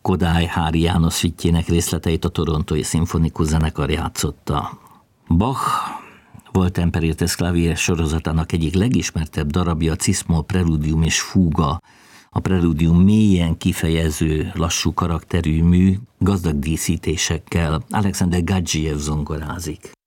Kodály Hári János fittjének részleteit a Torontói Szimfonikus Zenekar játszotta. Bach Volt Imperator Clavier sorozatának egyik legismertebb darabja a Cis-moll preludium és fúga. A preludium mélyen kifejező, lassú karakterű mű, gazdag díszítésekkel. Alexander Gadzhiev zongorázik.